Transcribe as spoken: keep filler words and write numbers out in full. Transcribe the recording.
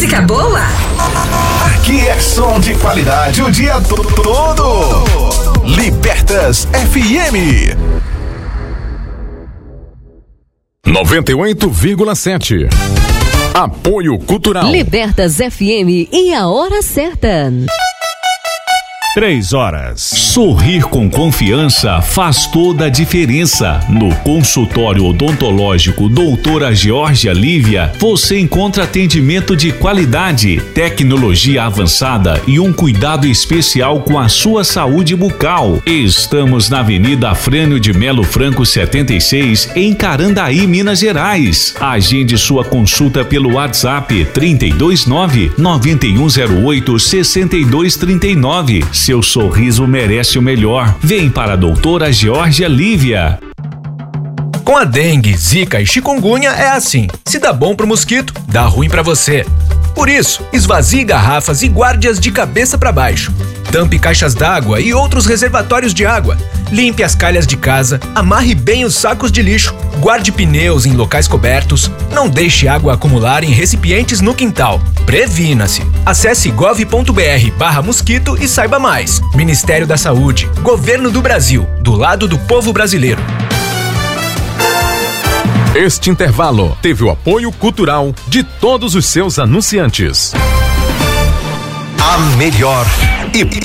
música boa? Aqui é som de qualidade o dia todo. Libertas F M. noventa e oito vírgula sete. Apoio Cultural. Libertas F M e a hora certa. Três horas. Sorrir com confiança faz toda a diferença. No consultório odontológico Doutora Geórgia Lívia, você encontra atendimento de qualidade, tecnologia avançada e um cuidado especial com a sua saúde bucal. Estamos na Avenida Afrânio de Melo Franco setenta e seis, em Carandaí, Minas Gerais. Agende sua consulta pelo WhatsApp trinta e dois nove, nove um zero oito, seis dois três nove. Seu sorriso merece o melhor. Vem para a Doutora Geórgia Lívia. Com a dengue, zika e chikungunya é assim. Se dá bom pro mosquito, dá ruim pra você. Por isso, esvazie garrafas e guarde-as de cabeça para baixo. Tampe caixas d'água e outros reservatórios de água. Limpe as calhas de casa, amarre bem os sacos de lixo, guarde pneus em locais cobertos, não deixe água acumular em recipientes no quintal. Previna-se. Acesse gov.br barra mosquito e saiba mais. Ministério da Saúde, Governo do Brasil, do lado do povo brasileiro. Este intervalo teve o apoio cultural de todos os seus anunciantes. A melhor e